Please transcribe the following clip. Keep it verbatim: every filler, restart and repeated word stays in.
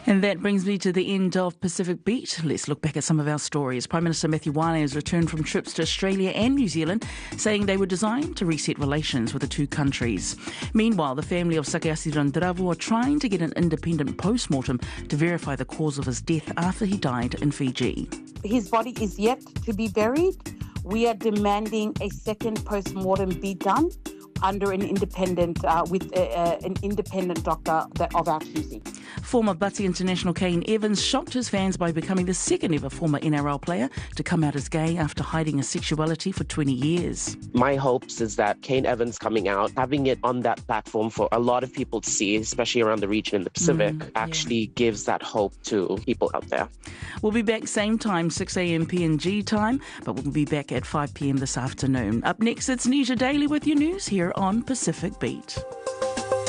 And that brings me to the end of Pacific Beat. Let's look back at some of our stories. Prime Minister Matthew Wale has returned from trips to Australia and New Zealand, saying they were designed to reset relations with the two countries. Meanwhile, the family of Sakayase Randravu are trying to get an independent post-mortem to verify the cause of his death after he died in Fiji. His body is yet to be buried. We are demanding a second post-mortem be done under an independent, uh, with a, uh, an independent doctor that, of our choosing. Former Butsy international Kane Evans shocked his fans by becoming the second ever former N R L player to come out as gay after hiding his sexuality for twenty years. My hopes is that Kane Evans coming out, having it on that platform for a lot of people to see, especially around the region in the Pacific, mm, yeah. actually gives that hope to people out there. We'll be back same time, six a.m. P N G time, but we'll be back at five p.m. this afternoon. Up next, it's Nisha Daly with your news here on Pacific Beat.